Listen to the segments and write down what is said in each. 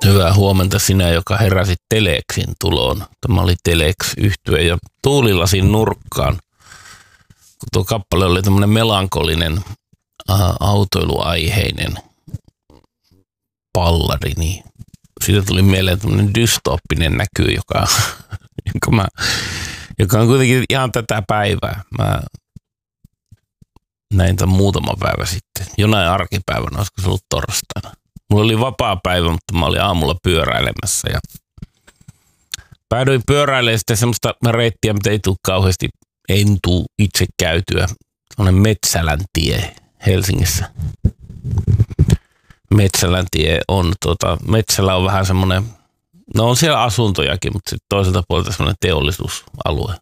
Hyvää huomenta sinä, joka heräsit Telexin tuloon. Tämä oli Telex-yhtye ja tuulilasin nurkkaan. Kun tuo kappale oli tämmöinen melankolinen, autoiluaiheinen palladi, niin siitä tuli mieleen tämmöinen dystooppinen näky, joka on kuitenkin ihan tätä päivää. Mä näin tämän muutama päivä sitten, jonain arkipäivänä, olisiko se ollut torstaina. Mulla oli vapaa päivä, mutta mä olin aamulla pyöräilemässä ja päädyin pyöräilemään sitten semmoista reittiä, mitä ei tule kauheasti, en tule itse käytyä. Sellainen Metsälän tie Helsingissä. Metsälän tie on, Metsälä on vähän semmoinen, no on siellä asuntojakin, mutta sitten toiselta puolelta semmoinen teollisuusalue.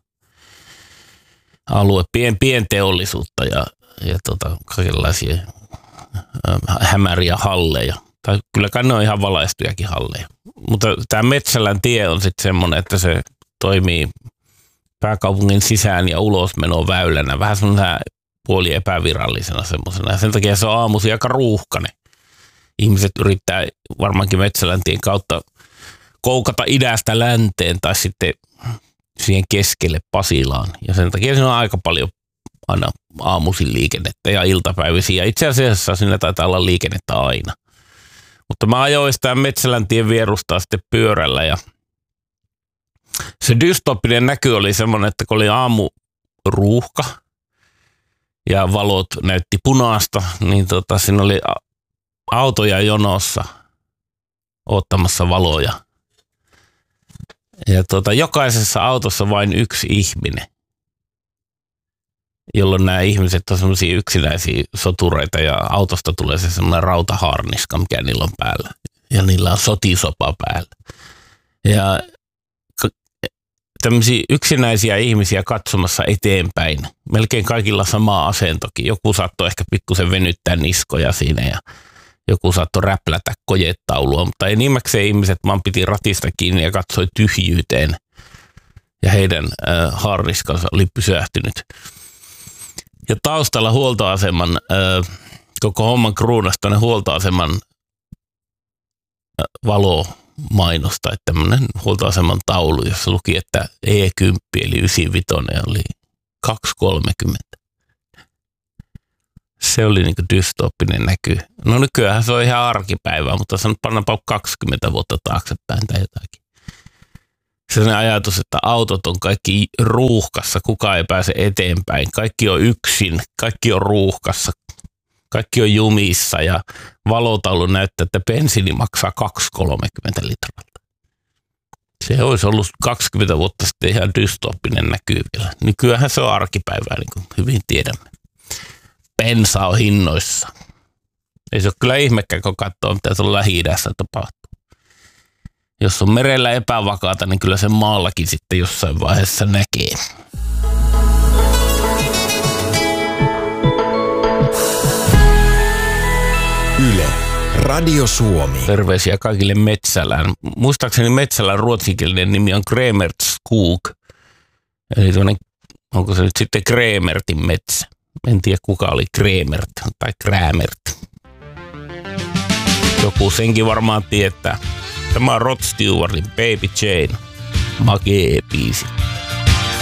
Pienteollisuutta ja kaikenlaisia hämäriä halleja. Tai kyllä kai ne on ihan valaistujakin halleja. Mutta tämä Metsälän tie on sitten semmoinen, että se toimii pääkaupungin sisään ja ulosmenon väylänä. Vähän semmoinen puoli epävirallisena semmoisena. Ja sen takia se on aamuisin aika ruuhkainen. Ihmiset yrittää varmaankin Metsälän tien kautta koukata idästä länteen tai sitten siihen keskelle Pasilaan. Ja sen takia siinä on aika paljon aina aamuisin liikennettä ja iltapäivisin. Ja itse asiassa siinä taitaa olla liikennettä aina. Mutta mä ajoin sitä Metsälän tien vierustaa sitten pyörällä ja se dystopinen näky oli semmoinen, että kun oli aamuruuhka ja valot näytti punaista, niin siinä oli autoja jonossa ottamassa valoja. Ja jokaisessa autossa vain yksi ihminen, jolloin nämä ihmiset on semmoisia yksinäisiä sotureita ja autosta tulee se semmoinen rautaharniska, mikä niillä on päällä. Ja niillä on sotisopa päällä. Ja tämmöisiä yksinäisiä ihmisiä katsomassa eteenpäin. Melkein kaikilla sama asentokin. Joku saattoi ehkä pikkusen venyttää niskoja siinä ja joku saattoi räplätä kojetaulua, mutta enimmäkseen ihmiset vaan piti ratista kiinni ja katsoi tyhjyyteen. Ja heidän harniskansa oli pysähtynyt. Ja taustalla huoltoaseman, koko homman kruunasta huoltoaseman valomainosta, että tämmöinen huoltoaseman taulu, jossa luki, että E10 eli 95 oli 230. Se oli niin kuin dystooppinen näky. No nykyään se on ihan arkipäivää, mutta se on pannaanpa 20 vuotta taaksepäin tai jotakin. Sellainen ajatus, että autot on kaikki ruuhkassa, kukaan ei pääse eteenpäin. Kaikki on yksin, kaikki on ruuhkassa, kaikki on jumissa ja valotaulu näyttää, että bensiini maksaa 2,30 litralta. Se olisi ollut 20 vuotta sitten ihan dystooppinen näky vielä. Nykyään se on arkipäivää, niin kuin hyvin tiedämme. Bensa on hinnoissa. Ei se ole kyllä ihmekään, kun katsoo, mitä tuolla Lähi-idässä tapahtuu. Jos on merellä epävakaata, niin kyllä se maallakin sitten jossain vaiheessa näkee. Yle, Radio Suomi. Terveisiä kaikille Metsälään. Muistaakseni Metsälän ruotsinkielinen nimi on Kremertskog. Eli onko se nyt sitten Kremertin metsä? En tiedä kuka oli Kremert tai Krämert. Joku senkin varmaan tietää. Tämä on Rod Stewartin Baby Jane. Makee biisi.